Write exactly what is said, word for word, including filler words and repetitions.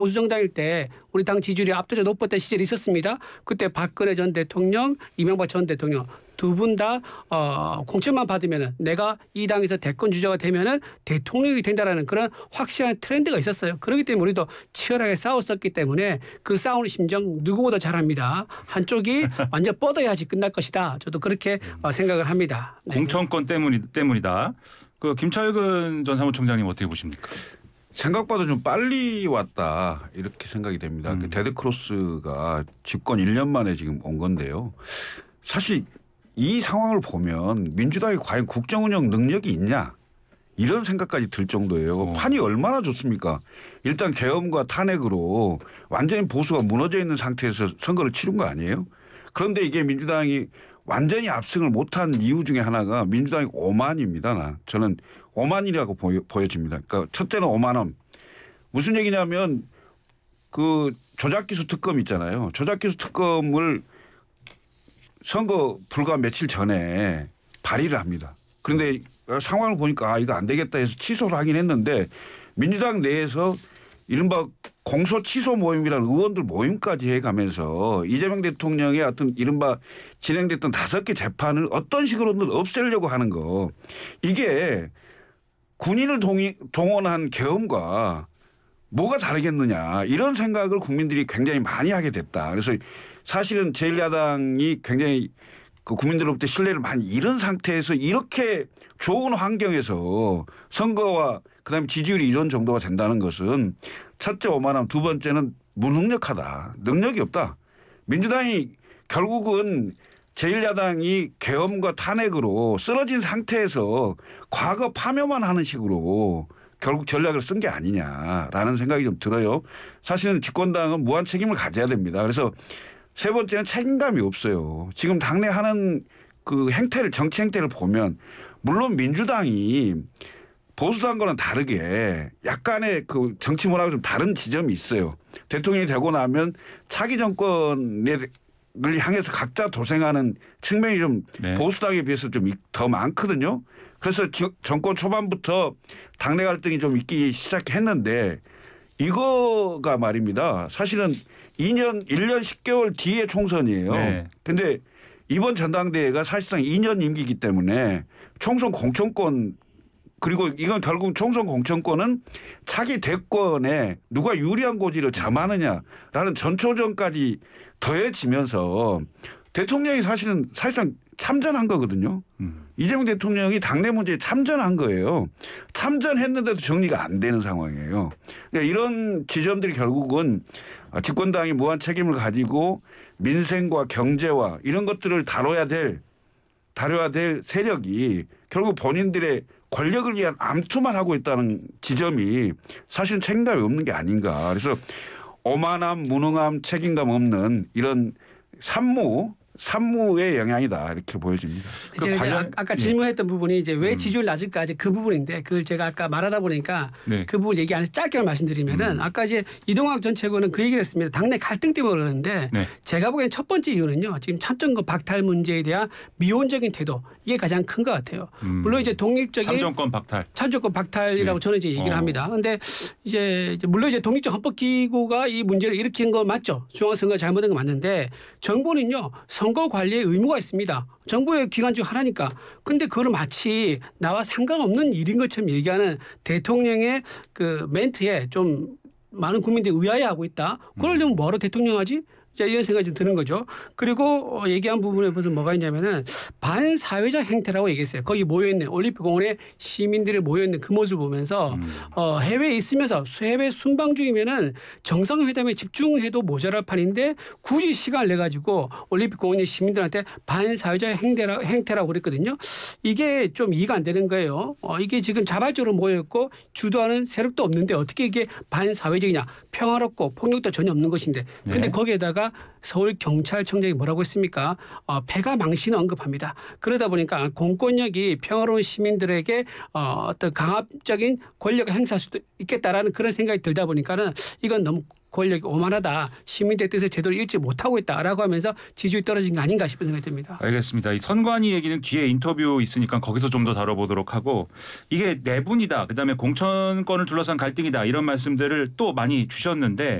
보수정당일 때 우리 당 지지율이 압도적으로 높았던 시절이 있었습니다. 그때 박근혜 전 대통령, 이명박 전 대통령 두 분 다 어, 공천만 받으면은 내가 이 당에서 대권 주자가 되면은 대통령이 된다라는 그런 확실한 트렌드가 있었어요. 그렇기 때문에 우리도 치열하게 싸웠었기 때문에 그 싸우는 심정 누구보다 잘 압니다. 한쪽이 완전 뻗어야지 끝날 것이다. 저도 그렇게 어, 생각을 합니다. 네. 공천권 때문이, 때문이다. 그 김철근 전 사무총장님 어떻게 보십니까? 생각보다 좀 빨리 왔다 이렇게 생각이 됩니다. 음. 데드크로스가 집권 일 년 만에 지금 온 건데요. 사실 이 상황을 보면 민주당이 과연 국정운영 능력이 있냐 이런 생각까지 들 정도예요. 오. 판이 얼마나 좋습니까? 일단 계엄과 탄핵으로 완전히 보수가 무너져 있는 상태에서 선거를 치른 거 아니에요? 그런데 이게 민주당이 완전히 압승을 못한 이유 중에 하나가 민주당이 오만입니다. 나. 저는 오만이라고 보여, 보여집니다. 그러니까 첫째는 오만함. 무슨 얘기냐면 그 조작기수 특검 있잖아요. 조작기수 특검을 선거 불과 며칠 전에 발의를 합니다. 그런데 상황을 보니까 아 이거 안 되겠다 해서 취소를 하긴 했는데 민주당 내에서 이른바 공소 취소 모임이라는 의원들 모임까지 해가면서 이재명 대통령의 어떤 이른바 진행됐던 다섯 개 재판을 어떤 식으로든 없애려고 하는 거. 이게 군인을 동의, 동원한 계엄과 뭐가 다르겠느냐 이런 생각을 국민들이 굉장히 많이 하게 됐다. 그래서 사실은 제일 야당이 굉장히 그 국민들로부터 신뢰를 많이 잃은 상태에서 이렇게 좋은 환경에서 선거와 그다음에 지지율이 이런 정도가 된다는 것은 첫째 오만함, 두 번째는 무능력하다. 능력이 없다. 민주당이 결국은 제일 야당이 계엄과 탄핵으로 쓰러진 상태에서 과거 파묘만 하는 식으로 결국 전략을 쓴 게 아니냐라는 생각이 좀 들어요. 사실은 집권당은 무한 책임을 가져야 됩니다. 그래서 세 번째는 책임감이 없어요. 지금 당내 하는 그 행태를 정치 행태를 보면 물론 민주당이 보수당과는 다르게 약간의 그 정치 문화가 좀 다른 지점이 있어요. 대통령이 되고 나면 차기 정권을 향해서 각자 도생하는 측면이 좀 네. 보수당에 비해서 좀 더 많거든요. 그래서 정권 초반부터 당내 갈등이 좀 있기 시작했는데 이거가 말입니다. 사실은 이 년, 일 년 십 개월 뒤에 총선이에요. 그런데 네. 이번 전당대회가 사실상 이 년 임기이기 때문에 총선 공천권 그리고 이건 결국 총선 공천권은 차기 대권에 누가 유리한 고지를 점하느냐라는 전초전까지 더해지면서 대통령이 사실은 사실상 참전한 거거든요. 음. 이재명 대통령이 당내 문제에 참전한 거예요. 참전했는데도 정리가 안 되는 상황이에요. 그러니까 이런 지점들이 결국은 집권당이 무한 책임을 가지고 민생과 경제와 이런 것들을 다뤄야 될 다뤄야 될 세력이 결국 본인들의 권력을 위한 암투만 하고 있다는 지점이 사실은 책임감이 없는 게 아닌가. 그래서 오만함, 무능함, 책임감 없는 이런 산무 산무의 영향이다 이렇게 보여집니다. 그 관련, 아까 질문했던 네. 부분이 이제 왜 지지율 낮을까 이제 그 부분인데 그걸 제가 아까 말하다 보니까 네. 그 부분 얘기 안 해서 짧게만 말씀드리면은 음. 아까 이제 이동학 전 최고는 그 얘기를 했습니다. 당내 갈등 때문에 그러는데 네. 제가 보기엔 첫 번째 이유는요. 지금 참정권 박탈 문제에 대한 미온적인 태도 이게 가장 큰 것 같아요. 음. 물론 이제 독립적인 참정권 박탈, 참정권 박탈이라고 네. 저는 이제 얘기를 어. 합니다. 그런데 이제 물론 이제 독립적 헌법기구가 이 문제를 일으킨 건 맞죠. 중앙선거 잘못된 건 맞는데 정부는요. 선거 관리에 의무가 있습니다. 정부의 기관 중 하나니까. 그런데 그걸 마치 나와 상관없는 일인 것처럼 얘기하는 대통령의 그 멘트에 좀 많은 국민들이 의아해하고 있다. 그걸 좀 뭐하러 대통령 하지? 이런 생각이 좀 드는 거죠. 그리고 얘기한 부분에 무슨 뭐가 있냐면은 반사회적 행태라고 얘기했어요. 거기 모여있는 올림픽공원에 시민들이 모여있는 그 모습을 보면서 음. 어, 해외에 있으면서 해외 순방 중이면은 정상회담에 집중해도 모자랄 판인데 굳이 시간을 내가지고 올림픽공원의 시민들한테 반사회적 행태라, 행태라고 그랬거든요. 이게 좀 이해가 안 되는 거예요. 어, 이게 지금 자발적으로 모여있고 주도하는 세력도 없는데 어떻게 이게 반사회적이냐. 평화롭고 폭력도 전혀 없는 것인데. 근데 네. 거기에다가 서울경찰청장이 뭐라고 했습니까? 어, 폐가 망신을 언급합니다. 그러다 보니까 공권력이 평화로운 시민들에게 어, 어떤 강압적인 권력을 행사할 수도 있겠다라는 그런 생각이 들다 보니까는 이건 너무 권력이 오만하다. 시민들의 뜻을 제대로 읽지 못하고 있다라고 하면서 지지율이 떨어진 거 아닌가 싶은 생각이 듭니다. 알겠습니다. 이 선관위 얘기는 뒤에 인터뷰 있으니까 거기서 좀 더 다뤄보도록 하고 이게 내분이다. 그다음에 공천권을 둘러싼 갈등이다. 이런 말씀들을 또 많이 주셨는데